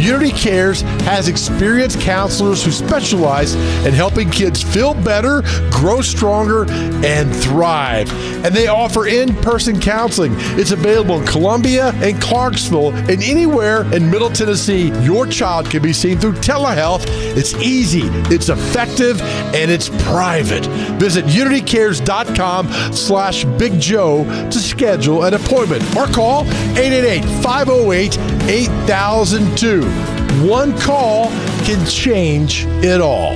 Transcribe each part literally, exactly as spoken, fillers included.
Unity Cares has experienced counselors who specialize in helping kids feel better, grow stronger, and thrive. And they offer in-person counseling. It's available in Columbia and Clarksville and anywhere in Middle Tennessee. Your child can be seen through telehealth. It's easy, it's effective, and it's private. Visit unitycares.com slash Big Joe to schedule an appointment or call eight eight eight, five oh eight, eight thousand two. One call can change it all.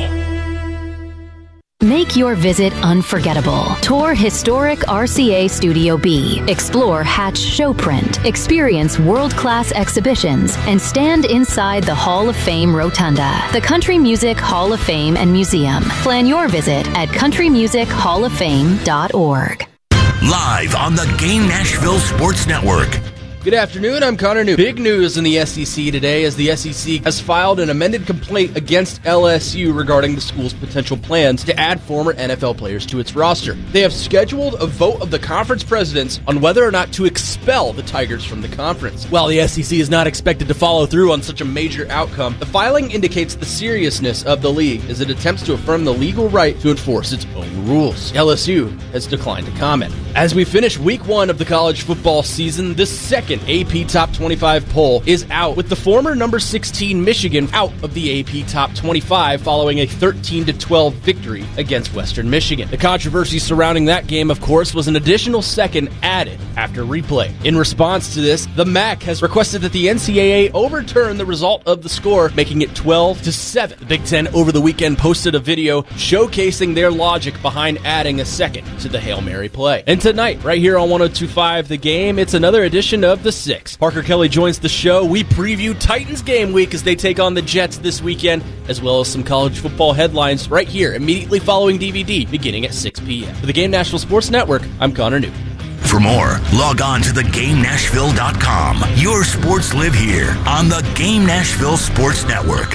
Make your visit unforgettable. Tour historic R C A Studio B. Explore Hatch Showprint. Experience world-class exhibitions and stand inside the Hall of Fame Rotunda, the Country Music Hall of Fame and Museum. Plan your visit at country music hall of fame dot org. Live on the Game Nashville Sports Network. Good afternoon, I'm Connor New. Big news in the S E C today as the S E C has filed an amended complaint against L S U regarding the school's potential plans to add former N F L players to its roster. They have scheduled a vote of the conference presidents on whether or not to expel the Tigers from the conference. While the S E C is not expected to follow through on such a major outcome, the filing indicates the seriousness of the league as it attempts to affirm the legal right to enforce its own rules. L S U has declined to comment. As we finish week one of the college football season, the second A P Top twenty-five poll is out, with the former number sixteen Michigan out of the A P Top twenty-five following a thirteen to twelve victory against Western Michigan. The controversy surrounding that game, of course, was an additional second added after replay. In response to this, the M A C has requested that the N C double A overturn the result of the score, making it twelve to seven. The Big Ten over the weekend posted a video showcasing their logic behind adding a second to the Hail Mary play. And tonight, right here on one oh two point five The Game, it's another edition of The Six. Parker Kelly joins the show. We preview Titans game week as they take on the Jets this weekend, as well as some college football headlines right here immediately following D V D beginning at six p.m. For the Game Nashville Sports Network, I'm Connor Newton. For more, log on to the game nashville dot com. Your sports live here on the Game Nashville Sports Network.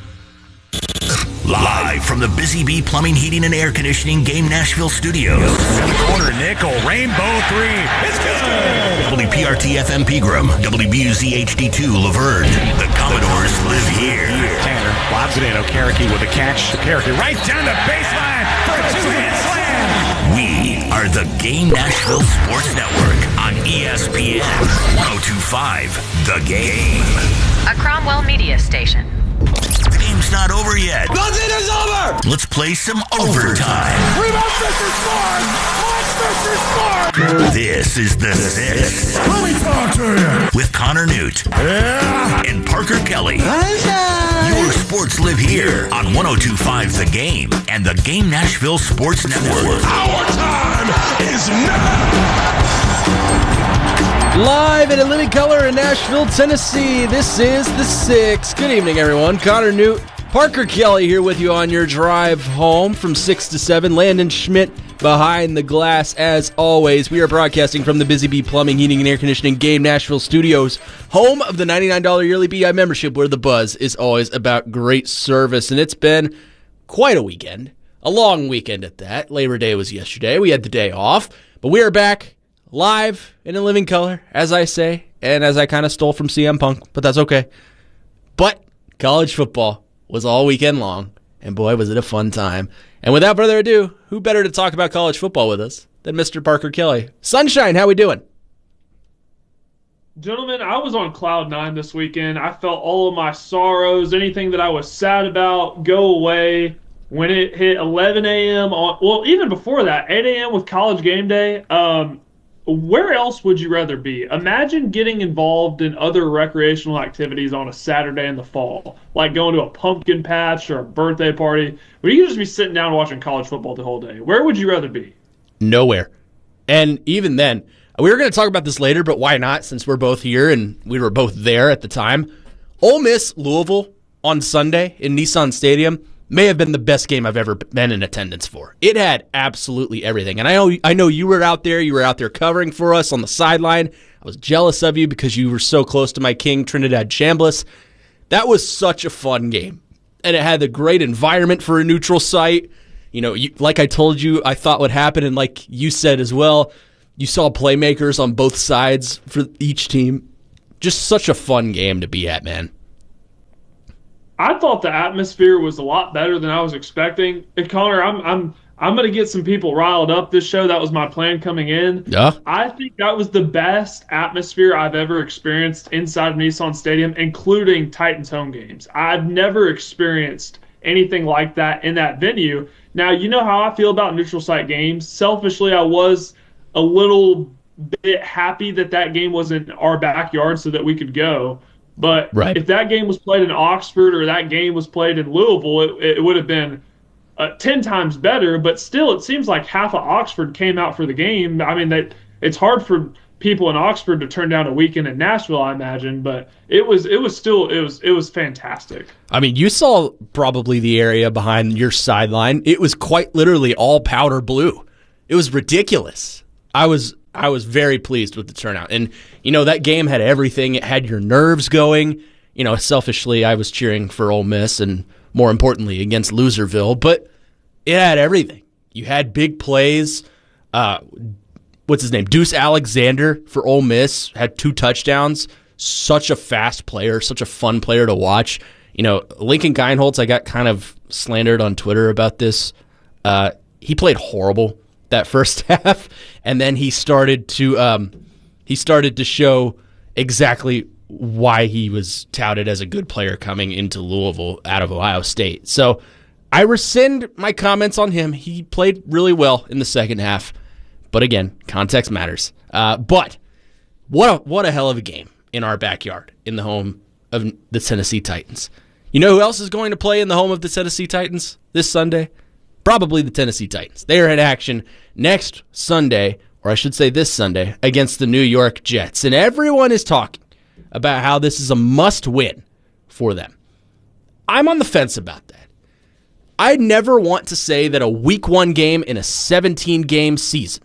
Live from the Busy Bee Plumbing, Heating, and Air Conditioning Game Nashville Studios. Corner nickel, rainbow three. It's good. W P R T F M Pegram, W B U Z H D two Laverne. The Commodores live here. Tanner lobs it in. Okereke with a catch. Okereke right down the baseline for a two-hit slam. We are the Game Nashville Sports Network on E S P N one oh two point five The Game. A Cromwell Media Station. The game's not over yet. Nothing is over! Let's play some overtime. Rebound, Fisher scored! Watch Fisher score! This is The Six. Let me talk to you! With Connor Newt. Yeah! And Parker Kelly. Sunshine! Your sports live here on one oh two point five The Game and the Game Nashville Sports Network. Our time is now! Live and in living color in Nashville, Tennessee, this is The Six. Good evening, everyone. Connor Newt, Parker Kelly here with you on your drive home from six to seven. Landon Schmidt behind the glass as always. We are broadcasting from the Busy Bee Plumbing, Heating, and Air Conditioning Game Nashville Studios, home of the ninety-nine dollars yearly B I membership, where the buzz is always about great service. And it's been quite a weekend, a long weekend at that. Labor Day was yesterday. We had the day off, but we are back live and in living color, as I say, and as I kind of stole from C M Punk, but that's okay. But college football was all weekend long, and boy, was it a fun time. And without further ado, who better to talk about college football with us than Mister Parker Kelly? Sunshine, how we doing? Gentlemen, I was on cloud nine this weekend. I felt all of my sorrows, anything that I was sad about, go away. When it hit eleven a.m. on, well, even before that, eight a.m. with College Game Day, um, where else would you rather be? Imagine getting involved in other recreational activities on a Saturday in the fall, like going to a pumpkin patch or a birthday party, where you could just be sitting down watching college football the whole day. Where would you rather be? Nowhere. And even then, we were going to talk about this later, but why not, since we're both here and we were both there at the time. Ole Miss Louisville on Sunday in Nissan Stadium may have been the best game I've ever been in attendance for. It had absolutely everything. And I know I know you were out there. You were out there covering for us on the sideline. I was jealous of you because you were so close to my king, Trinidad Chambliss. That was such a fun game. And it had a great environment for a neutral site. You know, you, like I told you, I thought would happen, and like you said as well, you saw playmakers on both sides for each team. Just such a fun game to be at, man. I thought the atmosphere was a lot better than I was expecting. And Connor, I'm I'm I'm gonna get some people riled up this show. That was my plan coming in. Yeah. I think that was the best atmosphere I've ever experienced inside of Nissan Stadium, including Titans home games. I've never experienced anything like that in that venue. Now, you know how I feel about neutral site games. Selfishly, I was a little bit happy that that game was in our backyard so that we could go. But right. if that game was played in Oxford or that game was played in Louisville, it, it would have been uh, ten times better. But still, it seems like half of Oxford came out for the game. I mean, they, it's hard for people in Oxford to turn down a weekend in Nashville, I imagine. But it was it was still it was it was fantastic. I mean, you saw probably the area behind your sideline. It was quite literally all powder blue. It was ridiculous. I was. I was very pleased with the turnout. And, you know, that game had everything. It had your nerves going. You know, selfishly, I was cheering for Ole Miss and, more importantly, against Loserville. But it had everything. You had big plays. Uh, what's his name? Deuce Alexander for Ole Miss had two touchdowns. Such a fast player, such a fun player to watch. You know, Lincoln Geinholz, I got kind of slandered on Twitter about this. Uh, he played horrible that first half, and then he started to um, he started to show exactly why he was touted as a good player coming into Louisville out of Ohio State. So I rescind my comments on him. He played really well in the second half, but again, context matters. Uh, but what a what a hell of a game in our backyard in the home of the Tennessee Titans. You know who else is going to play in the home of the Tennessee Titans this Sunday? Probably the Tennessee Titans. They are in action next Sunday, or I should say this Sunday, against the New York Jets. And everyone is talking about how this is a must-win for them. I'm on the fence about that. I never want to say that a week one game in a seventeen-game season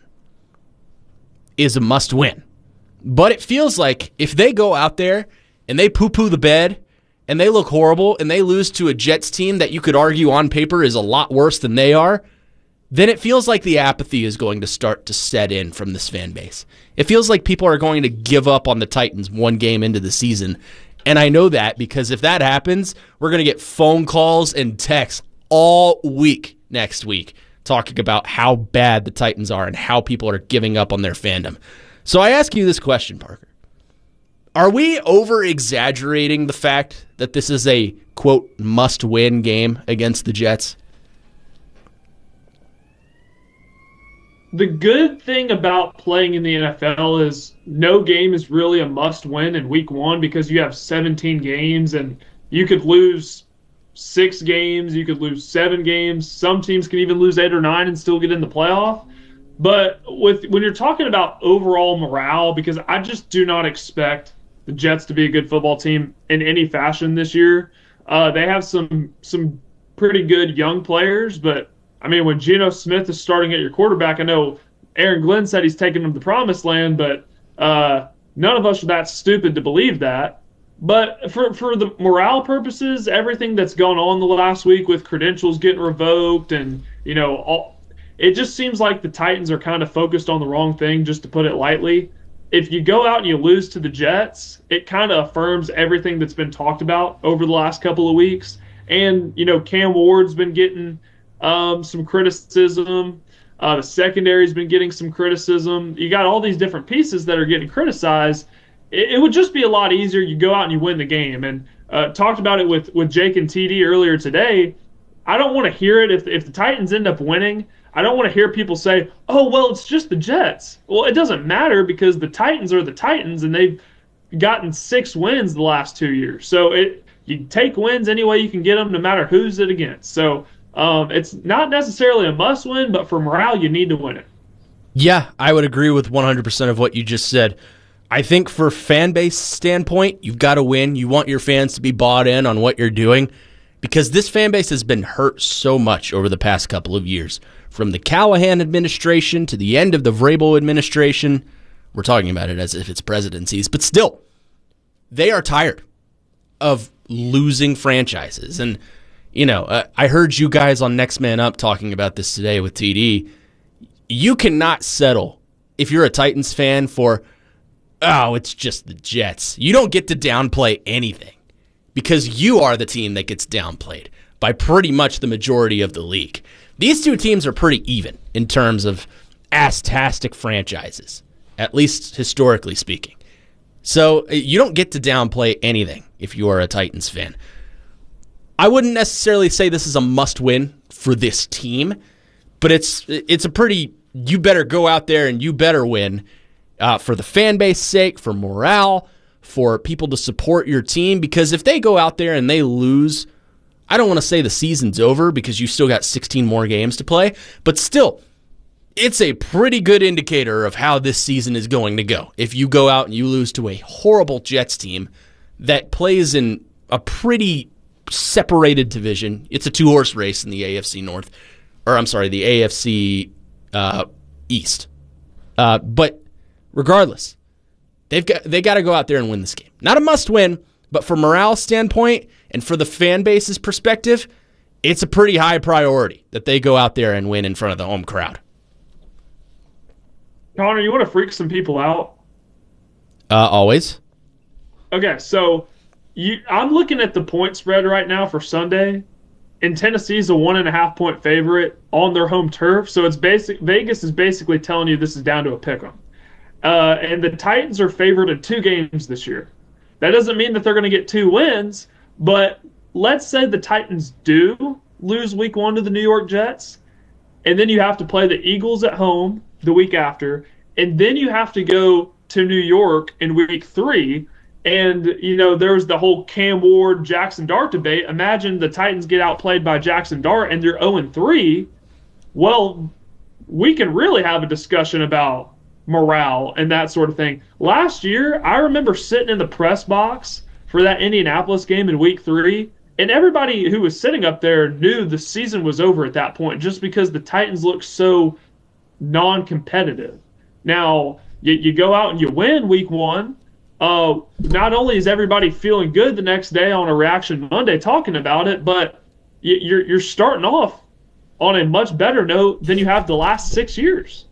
is a must-win. But it feels like if they go out there and they poo-poo the bed and they look horrible, and they lose to a Jets team that you could argue on paper is a lot worse than they are, then it feels like the apathy is going to start to set in from this fan base. It feels like people are going to give up on the Titans one game into the season, and I know that because if that happens, we're going to get phone calls and texts all week next week talking about how bad the Titans are and how people are giving up on their fandom. So I ask you this question, Parker. Are we over-exaggerating the fact that this is a, quote, must-win game against the Jets? The good thing about playing in the N F L is no game is really a must-win in week one because you have seventeen games and you could lose six games, you could lose seven games. Some teams can even lose eight or nine and still get in the playoff. But with when you're talking about overall morale, because I just do not expect the Jets to be a good football team in any fashion this year. Uh, they have some some pretty good young players, but I mean, when Geno Smith is starting at your quarterback, I know Aaron Glenn said he's taking them to the promised land, but uh, none of us are that stupid to believe that. But for for the morale purposes, everything that's gone on the last week with credentials getting revoked and, you know, all, it just seems like the Titans are kind of focused on the wrong thing, just to put it lightly. If you go out and you lose to the Jets, it kind of affirms everything that's been talked about over the last couple of weeks. And, you know, Cam Ward's been getting um, some criticism. Uh, the secondary's been getting some criticism. You got all these different pieces that are getting criticized. It, it would just be a lot easier. You go out and you win the game. And uh, talked about it with, with Jake and T D earlier today. I don't want to hear it if if the Titans end up winning. I don't want to hear people say, oh, well, it's just the Jets. Well, it doesn't matter because the Titans are the Titans, and they've gotten six wins the last two years. So it you take wins any way you can get them, no matter who's it against. So um, it's not necessarily a must-win, but for morale, you need to win it. Yeah, I would agree with one hundred percent of what you just said. I think for fan base standpoint, you've got to win. You want your fans to be bought in on what you're doing because this fan base has been hurt so much over the past couple of years. From the Callahan administration to the end of the Vrabel administration, we're talking about it as if it's presidencies, but still, they are tired of losing franchises. And, you know, uh, I heard you guys on Next Man Up talking about this today with T D. You cannot settle, if you're a Titans fan, for, oh, it's just the Jets. You don't get to downplay anything because you are the team that gets downplayed by pretty much the majority of the league. These two teams are pretty even in terms of ass-tastic franchises, at least historically speaking. So you don't get to downplay anything if you are a Titans fan. I wouldn't necessarily say this is a must-win for this team, but it's it's a pretty, you better go out there and you better win uh, for the fan base sake, for morale, for people to support your team, because if they go out there and they lose, I don't want to say the season's over because you still got sixteen more games to play, but still, it's a pretty good indicator of how this season is going to go. If you go out and you lose to a horrible Jets team that plays in a pretty separated division, it's a two-horse race in the A F C North, or I'm sorry, the A F C uh, East. Uh, but regardless, they've got they got to go out there and win this game. Not a must-win, but from morale standpoint and for the fan base's perspective, it's a pretty high priority that they go out there and win in front of the home crowd. Connor, you want to freak some people out? Uh, always. Okay, so you, I'm looking at the point spread right now for Sunday, and Tennessee's a one and a half point favorite on their home turf. So it's basic. Vegas is basically telling you this is down to a pick 'em. Uh, and the Titans are favored in two games this year. That doesn't mean that they're going to get two wins, but let's say the Titans do lose week one to the New York Jets, and then you have to play the Eagles at home the week after, and then you have to go to New York in week three. And, you know, there's the whole Cam Ward, Jackson Dart debate. Imagine the Titans get outplayed by Jackson Dart and they're oh and three. Well, we can really have a discussion about morale and that sort of thing. Last year, I remember sitting in the press box for that Indianapolis game in week three, and everybody who was sitting up there knew the season was over at that point just because the Titans looked so non-competitive. Now, you, you go out and you win week one. Uh, not only is everybody feeling good the next day on a Reaction Monday talking about it, but you, you're you're starting off on a much better note than you have the last six years.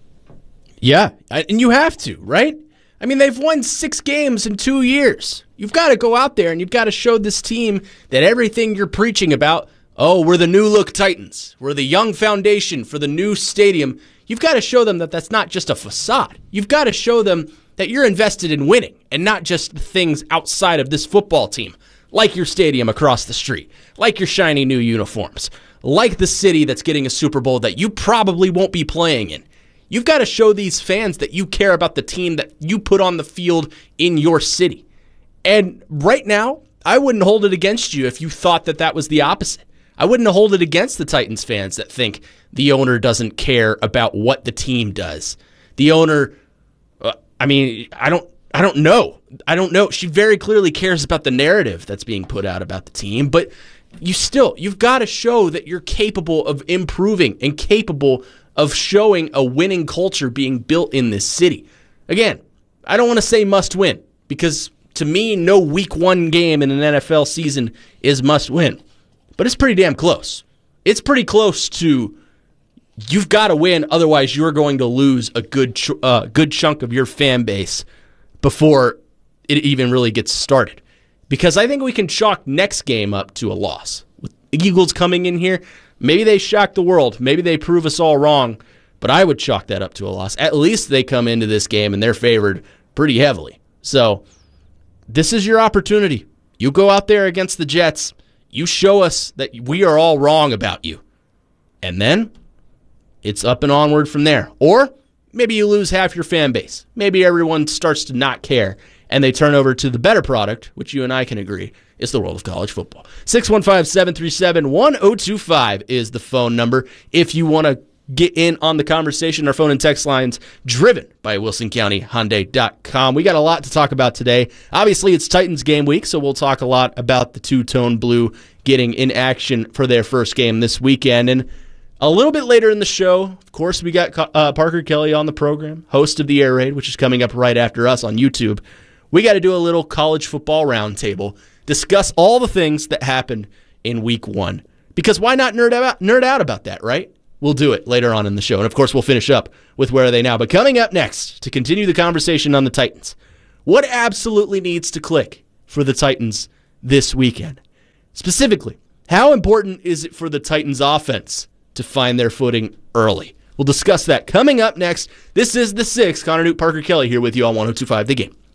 Yeah, and you have to, right? I mean, they've won six games in two years. You've got to go out there and you've got to show this team that everything you're preaching about, oh, we're the new look Titans, we're the young foundation for the new stadium. You've got to show them that that's not just a facade. You've got to show them that you're invested in winning and not just the things outside of this football team, like your stadium across the street, like your shiny new uniforms, like the city that's getting a Super Bowl that you probably won't be playing in. You've got to show these fans that you care about the team that you put on the field in your city. And right now, I wouldn't hold it against you if you thought that that was the opposite. I wouldn't hold it against the Titans fans that think the owner doesn't care about what the team does. The owner, uh, I mean, I don't I don't know. I don't know. She very clearly cares about the narrative that's being put out about the team, but you still, you've got to show that you're capable of improving and capable of showing a winning culture being built in this city. Again, I don't want to say must win because to me, no week one game in an N F L season is must win, but it's pretty damn close. It's pretty close to you've got to win, otherwise you're going to lose a good ch- uh, good chunk of your fan base before it even really gets started. Because I think we can chalk next game up to a loss. With the Eagles coming in here, maybe they shock the world. Maybe they prove us all wrong, but I would chalk that up to a loss. At least they come into this game and they're favored pretty heavily. So this is your opportunity. You go out there against the Jets. You show us that we are all wrong about you. And then it's up and onward from there. Or maybe you lose half your fan base. Maybe everyone starts to not care, and they turn over to the better product, which you and I can agree is the world of college football. six one five, seven three seven, one oh two five is the phone number. If you want to get in on the conversation, our phone and text lines driven by Wilson County Hyundai dot com. We got a lot to talk about today. Obviously, it's Titans game week, so we'll talk a lot about the two-tone blue getting in action for their first game this weekend. And a little bit later in the show, of course, we got uh, Parker Kelly on the program, host of the Air Raid, which is coming up right after us on YouTube. We got to do a little college football roundtable, discuss all the things that happened in week one. Because why not nerd out, nerd out about that, right? We'll do it later on in the show. And, of course, we'll finish up with Where Are They Now? But coming up next, to continue the conversation on the Titans, what absolutely needs to click for the Titans this weekend. Specifically, how important is it for the Titans offense to find their footing early? We'll discuss that coming up next. This is The Six. Connor Newt, Parker Kelly here with you on one oh two point five The Game.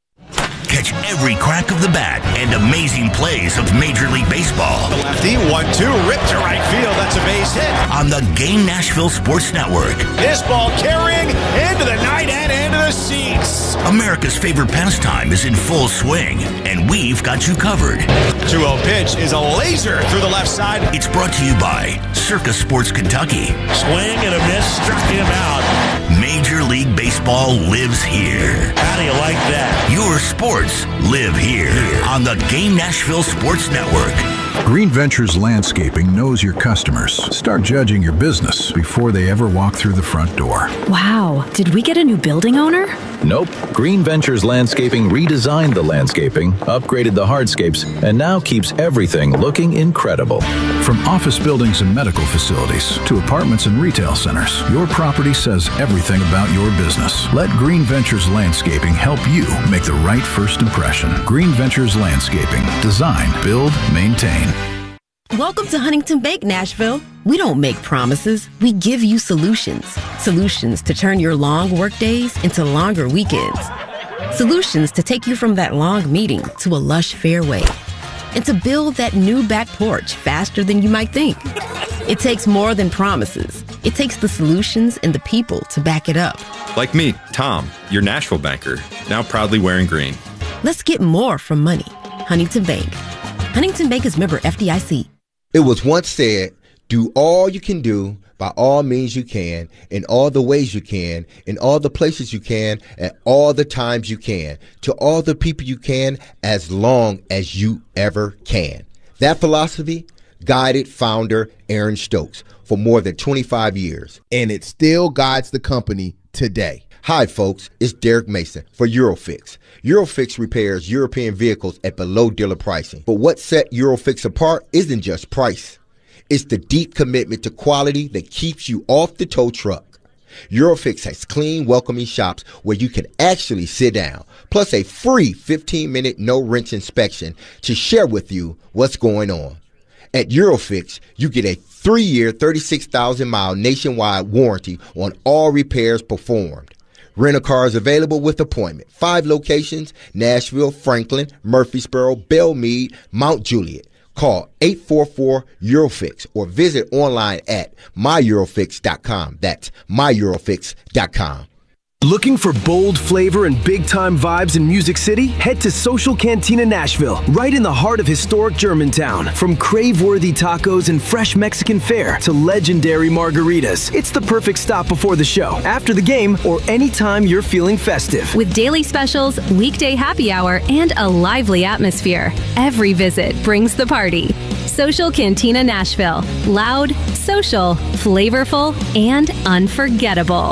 Catch every crack of the bat and amazing plays of Major League Baseball. The lefty, one two, ripped to right field. That's a base hit. On the Game Nashville Sports Network. This ball carrying into the night and into the seats. America's favorite pastime is in full swing, and we've got you covered. two oh pitch is a laser through the left side. It's brought to you by Circa Sports Kentucky. Swing and a miss, struck him out. Major League Baseball lives here. How do you like that? Your sports live here on the Game Nashville Sports Network. Green Ventures Landscaping knows your customers. Start judging your business before they ever walk through the front door. Wow, did we get a new building owner? Nope. Green Ventures Landscaping redesigned the landscaping, upgraded the hardscapes, and now keeps everything looking incredible. From office buildings and medical facilities to apartments and retail centers, your property says everything about your business. Let Green Ventures Landscaping help you make the right first impression. Green Ventures Landscaping. Design, build, maintain. Welcome to Huntington Bank, Nashville. We don't make promises. We give you solutions. Solutions to turn your long work days into longer weekends. Solutions to take you from that long meeting to a lush fairway. And to build that new back porch faster than you might think. It takes more than promises. It takes the solutions and the people to back it up. Like me, Tom, your Nashville banker, now proudly wearing green. Let's get more from money. Huntington Bank. Huntington Bank is member F D I C. It was once said, do all you can do by all means you can, in all the ways you can, in all the places you can, at all the times you can, to all the people you can, as long as you ever can. That philosophy guided founder Aaron Stokes for more than twenty-five years. And it still guides the company today. Hi, folks. It's Derek Mason for Eurofix. Eurofix repairs European vehicles at below dealer pricing. But what set Eurofix apart isn't just price. It's the deep commitment to quality that keeps you off the tow truck. Eurofix has clean, welcoming shops where you can actually sit down, plus a free fifteen-minute no-wrench inspection to share with you what's going on. At Eurofix, you get a three-year, thirty-six thousand mile nationwide warranty on all repairs performed. Rental cars available with appointment. Five locations: Nashville, Franklin, Murfreesboro, Belmead, Mount Juliet. Call eight four four Eurofix or visit online at my eurofix dot com. That's my eurofix dot com. Looking for bold flavor and big-time vibes in Music City? Head to Social Cantina Nashville, right in the heart of historic Germantown. From crave-worthy tacos and fresh Mexican fare to legendary margaritas, it's the perfect stop before the show, after the game, or anytime you're feeling festive. With daily specials, weekday happy hour, and a lively atmosphere, every visit brings the party. Social Cantina Nashville. Loud, social, flavorful, and unforgettable.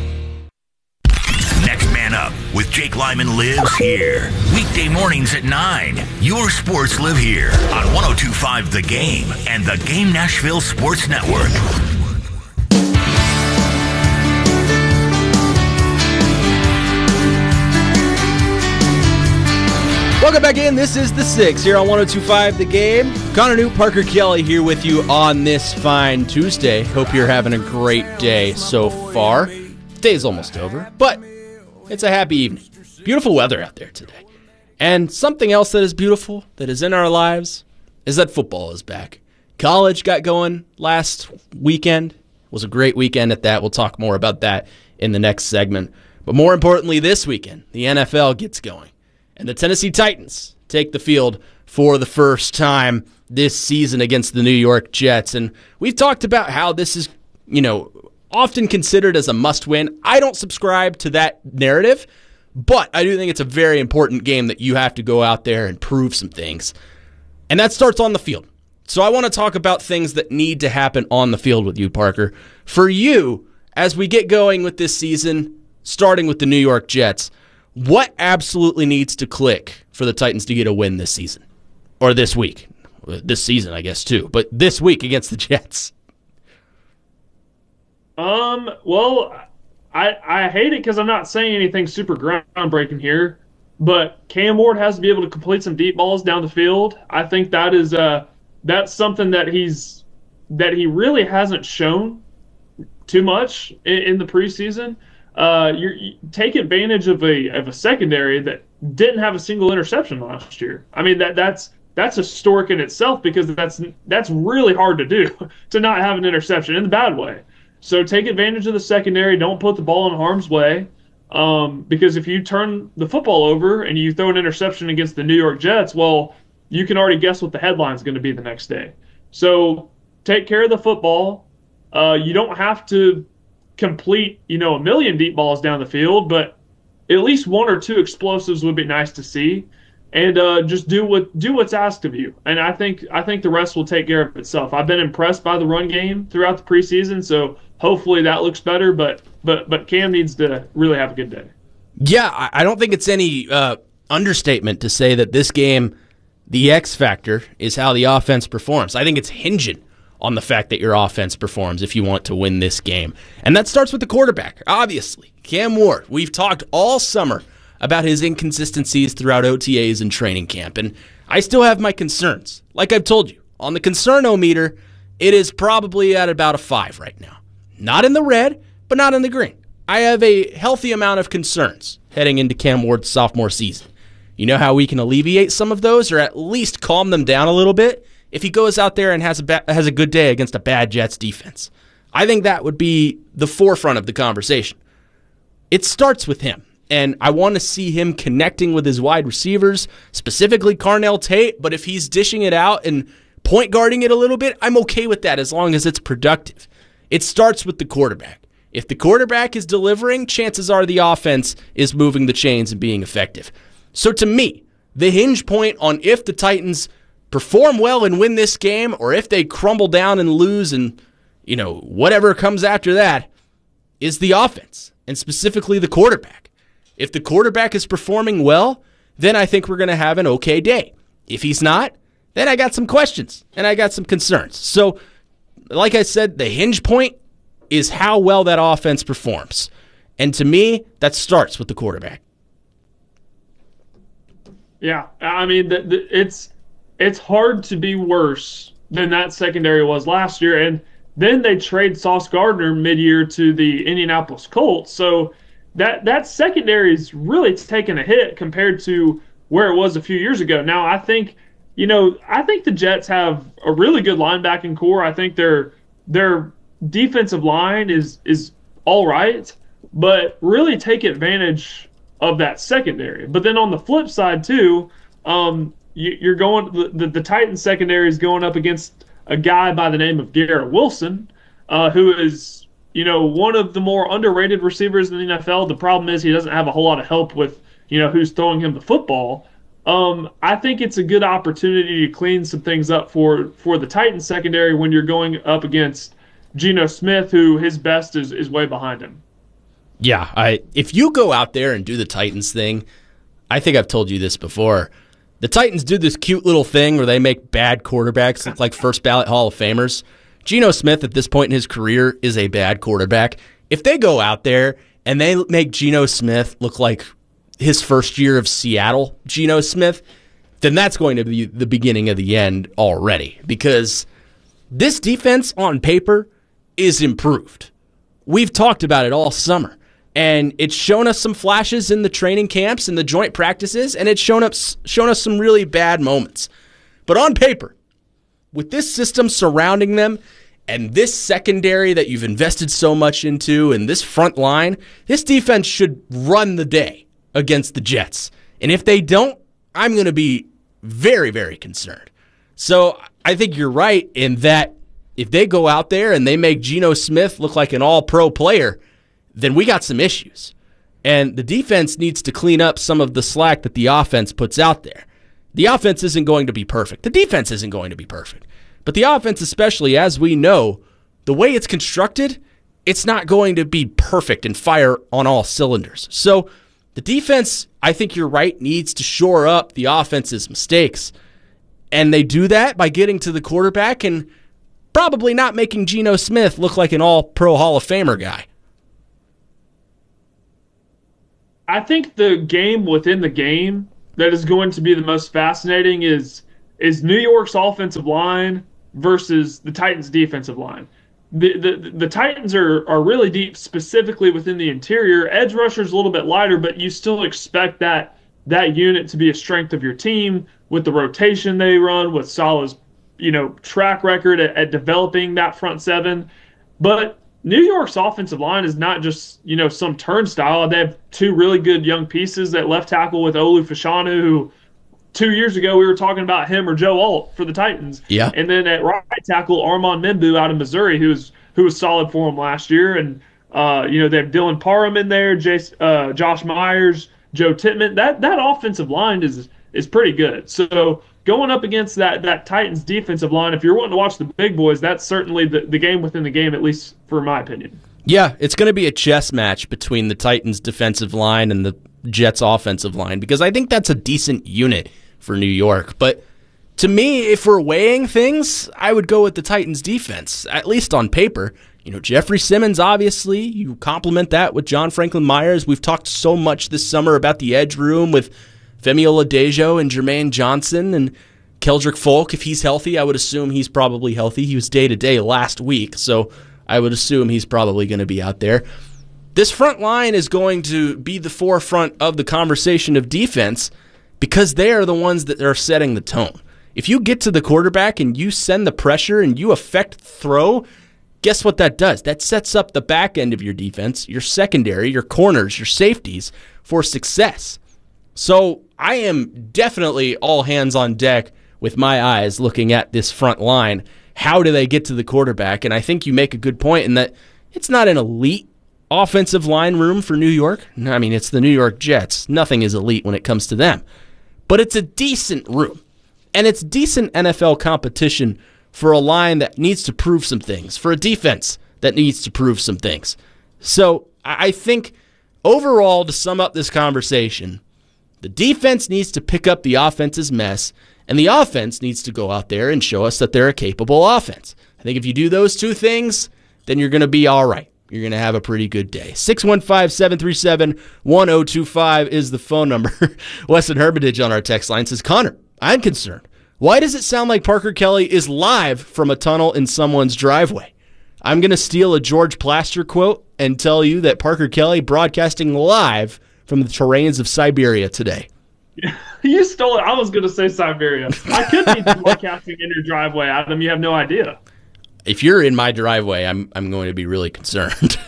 Next Man Up with Jake Lyman lives here. Weekday mornings at nine. Your sports live here on one oh two point five The Game and the Game Nashville Sports Network. Welcome back in. This is The Six here on one oh two point five The Game. Connor Newt, Parker Kelly here with you on this fine Tuesday. Hope you're having a great day so far. The day's almost over, but it's a happy evening. Beautiful weather out there today. And something else that is beautiful, that is in our lives, is that football is back. College got going last weekend. It was a great weekend at that. We'll talk more about that in the next segment. But more importantly, this weekend, the N F L gets going. And the Tennessee Titans take the field for the first time this season against the New York Jets. And we've talked about how this is, you know, often considered as a must-win. I don't subscribe to that narrative, but I do think it's a very important game that you have to go out there and prove some things. And that starts on the field. So I want to talk about things that need to happen on the field with you, Parker. For you, as we get going with this season, starting with the New York Jets, what absolutely needs to click for the Titans to get a win this season? Or this week. This season, I guess, too. But this week against the Jets. Um, well, I I hate it because I'm not saying anything super groundbreaking here, but Cam Ward has to be able to complete some deep balls down the field. I think that is uh, that's something that he's that he really hasn't shown too much in, in the preseason. Uh, you're, you take advantage of a of a secondary that didn't have a single interception last year. I mean that that's that's historic in itself because that's that's really hard to do to not have an interception in the bad way. So take advantage of the secondary. Don't put the ball in harm's way. Um, because if you turn the football over and you throw an interception against the New York Jets, well, you can already guess what the headline's going to be the next day. So take care of the football. Uh, you don't have to complete, you know, a million deep balls down the field, but at least one or two explosives would be nice to see. And uh, just do what do what's asked of you. And I think I think the rest will take care of itself. I've been impressed by the run game throughout the preseason, so hopefully that looks better. But but but Cam needs to really have a good day. Yeah, I don't think it's any uh, understatement to say that this game, the X factor is how the offense performs. I think it's hinging on the fact that your offense performs if you want to win this game. And that starts with the quarterback, obviously. Cam Ward, we've talked all summer about his inconsistencies throughout O T As and training camp, and I still have my concerns. Like I've told you, on the concern-o-meter, it is probably at about a five right now. Not in the red, but not in the green. I have a healthy amount of concerns heading into Cam Ward's sophomore season. You know how we can alleviate some of those, or at least calm them down a little bit, if he goes out there and has a ba- has a good day against a bad Jets defense. I think that would be the forefront of the conversation. It starts with him. And I want to see him connecting with his wide receivers, specifically Carnell Tate. But if he's dishing it out and point guarding it a little bit, I'm okay with that as long as it's productive. It starts with the quarterback. If the quarterback is delivering, chances are the offense is moving the chains and being effective. So to me, the hinge point on if the Titans perform well and win this game, or if they crumble down and lose and, you know, whatever comes after that, is the offense, and specifically the quarterback. If the quarterback is performing well, then I think we're going to have an okay day. If he's not, then I got some questions and I got some concerns. So, like I said, the hinge point is how well that offense performs. And to me, that starts with the quarterback. Yeah, I mean, the, the, it's it's hard to be worse than that secondary was last year. And then they trade Sauce Gardner mid-year to the Indianapolis Colts. So that that secondary is really taken a hit compared to where it was a few years ago. Now, I think, you know, I think the Jets have a really good linebacking core. I think their their defensive line is is all right, but really take advantage of that secondary. But then on the flip side too, um, you, you're going the, the the Titans secondary is going up against a guy by the name of Garrett Wilson, uh, who is, you know, one of the more underrated receivers in the N F L. The problem is he doesn't have a whole lot of help with, you know, who's throwing him the football. Um, I think it's a good opportunity to clean some things up for, for the Titans secondary when you're going up against Geno Smith, who his best is, is way behind him. Yeah, I if you go out there and do the Titans thing, I think I've told you this before. The Titans do this cute little thing where they make bad quarterbacks look like first ballot Hall of Famers. Geno Smith at this point in his career is a bad quarterback. If they go out there and they make Geno Smith look like his first year of Seattle Geno Smith, then that's going to be the beginning of the end already, because this defense on paper is improved. We've talked about it all summer, and it's shown us some flashes in the training camps and the joint practices, and it's shown us, shown us some really bad moments. But on paper, with this system surrounding them and this secondary that you've invested so much into and this front line, this defense should run the day against the Jets. And if they don't, I'm going to be very, very concerned. So I think you're right in that if they go out there and they make Geno Smith look like an all-pro player, then we got some issues. And the defense needs to clean up some of the slack that the offense puts out there. The offense isn't going to be perfect. The defense isn't going to be perfect. But the offense, especially, as we know, the way it's constructed, it's not going to be perfect and fire on all cylinders. So the defense, I think you're right, needs to shore up the offense's mistakes. And they do that by getting to the quarterback and probably not making Geno Smith look like an all-pro Hall of Famer guy. I think the game within the game that is going to be the most fascinating is is New York's offensive line versus the Titans' defensive line. The the, the Titans are, are really deep, specifically within the interior. Edge rusher's a little bit lighter, but you still expect that that unit to be a strength of your team with the rotation they run, with Saleh's, you know, track record at, at developing that front seven. But New York's offensive line is not just, you know, some turnstile. They have two really good young pieces at left tackle with Olu Fashanu, who two years ago we were talking about him or Joe Alt for the Titans. Yeah. And then at right tackle, Armand Membu out of Missouri, who was who was solid for him last year. And uh, you know, they have Dylan Parham in there, Jace, uh, Josh Myers, Joe Tittman. That that offensive line is is pretty good. So going up against that that Titans defensive line, if you're wanting to watch the big boys, that's certainly the, the game within the game, at least for my opinion. Yeah, it's going to be a chess match between the Titans defensive line and the Jets offensive line, because I think that's a decent unit for New York. But to me, if we're weighing things, I would go with the Titans defense, at least on paper. You know, Jeffrey Simmons, obviously, you complement that with John Franklin Myers. We've talked so much this summer about the edge room with Femi Oladejo and Jermaine Johnson and Keldrick Folk. If he's healthy, I would assume he's probably healthy. He was day-to-day last week, so I would assume he's probably going to be out there. This front line is going to be the forefront of the conversation of defense because they are the ones that are setting the tone. If you get to the quarterback and you send the pressure and you affect throw, guess what that does? That sets up the back end of your defense, your secondary, your corners, your safeties for success. So I am definitely all hands on deck with my eyes looking at this front line. How do they get to the quarterback? And I think you make a good point in that it's not an elite offensive line room for New York. I mean, it's the New York Jets. Nothing is elite when it comes to them. But it's a decent room. And it's decent N F L competition for a line that needs to prove some things, for a defense that needs to prove some things. So I think overall, to sum up this conversation, the defense needs to pick up the offense's mess, and the offense needs to go out there and show us that they're a capable offense. I think if you do those two things, then you're going to be all right. You're going to have a pretty good day. six one five, seven three seven, one oh two five is the phone number. Weston Hermitage on our text line says, Connor, I'm concerned. Why does it sound like Parker Kelly is live from a tunnel in someone's driveway? I'm going to steal a George Plaster quote and tell you that Parker Kelly broadcasting live from the terrains of Siberia today. You stole it. I was going to say Siberia. I could be broadcasting in your driveway, Adam. You have no idea. If you're in my driveway, I'm I'm going to be really concerned.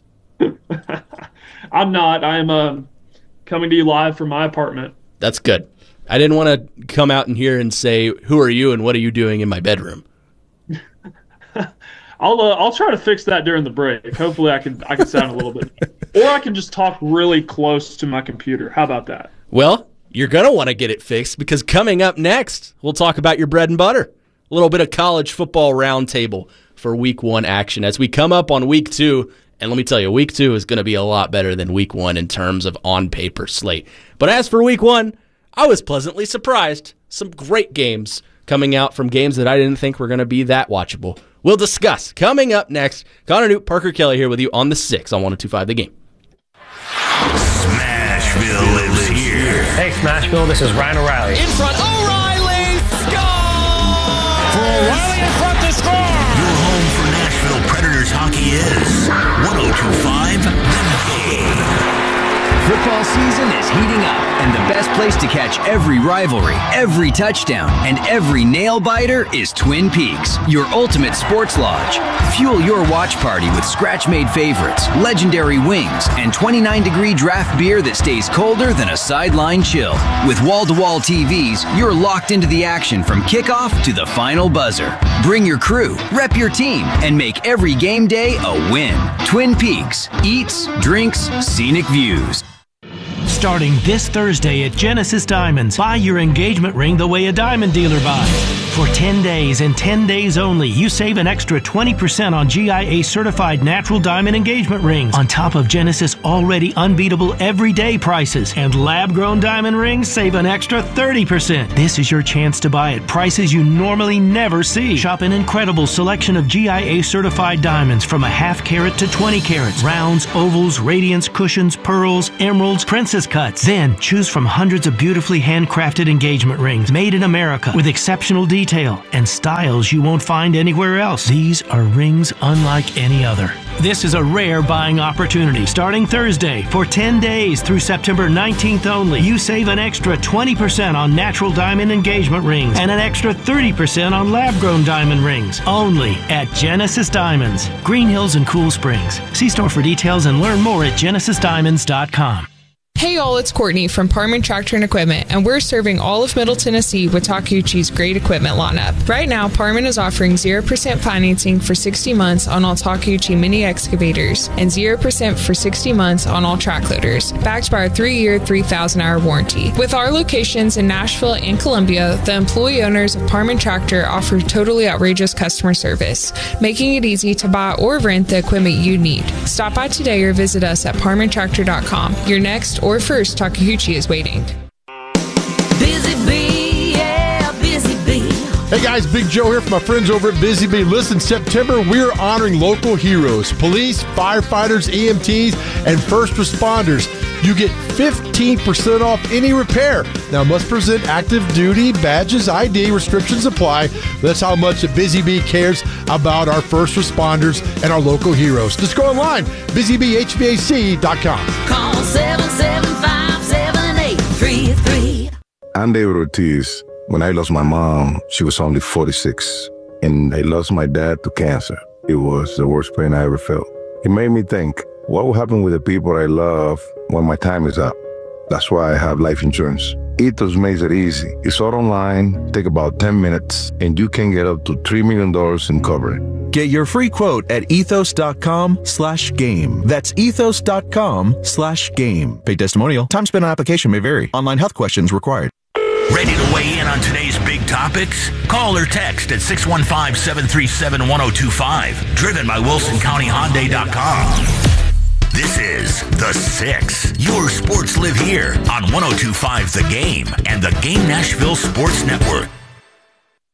I'm not. I'm um, coming to you live from my apartment. That's good. I didn't want to come out in here and say, who are you and what are you doing in my bedroom? I'll uh, I'll try to fix that during the break. Hopefully I can I can sound a little bit. Or I can just talk really close to my computer. How about that? Well, you're going to want to get it fixed because coming up next, we'll talk about your bread and butter. A little bit of college football roundtable for week one action as we come up on week two. And let me tell you, week two is going to be a lot better than week one in terms of on-paper slate. But as for week one, I was pleasantly surprised. Some great games coming out from games that I didn't think were going to be that watchable. We'll discuss coming up next. Connor Newt, Parker Kelly here with you on the six on one oh two five The Game. Smashville lives here. Hey, Smashville, this is Ryan O'Reilly. In front, O'Reilly! Score! For O'Reilly in front to score! Your home for Nashville Predators hockey is one oh two five The Game. Football season is heating up, and the best place to catch every rivalry, every touchdown, and every nail-biter is Twin Peaks, your ultimate sports lodge. Fuel your watch party with scratch-made favorites, legendary wings, and twenty-nine degree draft beer that stays colder than a sideline chill. With wall-to-wall T Vs, you're locked into the action from kickoff to the final buzzer. Bring your crew, rep your team, and make every game day a win. Twin Peaks. Eats, drinks, scenic views. Starting this Thursday at Genesis Diamonds, buy your engagement ring the way a diamond dealer buys. For ten days and ten days only, you save an extra twenty percent on G I A certified natural diamond engagement rings on top of Genesis already unbeatable everyday prices. And lab-grown diamond rings save an extra thirty percent. This is your chance to buy at prices you normally never see. Shop an incredible selection of G I A certified diamonds from a half carat to twenty carats. Rounds, ovals, radiance, cushions, pearls, emeralds, princess cuts. Then choose from hundreds of beautifully handcrafted engagement rings made in America with exceptional detail and styles you won't find anywhere else. These are rings unlike any other. This is a rare buying opportunity. Starting Thursday, for ten days through September nineteenth only, you save an extra twenty percent on natural diamond engagement rings and an extra thirty percent on lab-grown diamond rings. Only at Genesis Diamonds, Green Hills and Cool Springs. See store for details and learn more at genesis diamonds dot com. Hey all, it's Courtney from Parman Tractor and Equipment, and we're serving all of Middle Tennessee with Takeuchi's great equipment lineup. Right now, Parman is offering zero percent financing for sixty months on all Takeuchi mini excavators and zero percent for sixty months on all track loaders, backed by our three-year, three thousand hour warranty. With our locations in Nashville and Columbia, the employee owners of Parman Tractor offer totally outrageous customer service, making it easy to buy or rent the equipment you need. Stop by today or visit us at parman tractor dot com. Your next or first Takeuchi is waiting. Busy Bee, yeah, Busy Bee. Hey guys, Big Joe here from my friends over at Busy Bee. Listen, September, we're honoring local heroes, police, firefighters, E M Ts, and first responders. You get fifteen percent off any repair. Now, must present active duty badges, I D, restrictions apply. That's how much the Busy Bee cares about our first responders and our local heroes. Just go online, busy bee h v a c dot com. Call seven seven five, seven eight three three. I'm David Ortiz. When I lost my mom, she was only forty-six, and I lost my dad to cancer. It was the worst pain I ever felt. It made me think, what will happen with the people I love when my time is up? That's why I have life insurance. Ethos makes it easy. It's all online, take about ten minutes, and you can get up to three million dollars in coverage. Get your free quote at ethos.com slash game. That's ethos.com slash game. Paid testimonial. Time spent on application may vary. Online health questions required. Ready to weigh in on today's big topics? Call or text at six one five, seven three seven, one oh two five. Driven by Wilson County Hyundai dot com. This is The Six. Your sports live here on one oh two point five The Game and the Game Nashville Sports Network.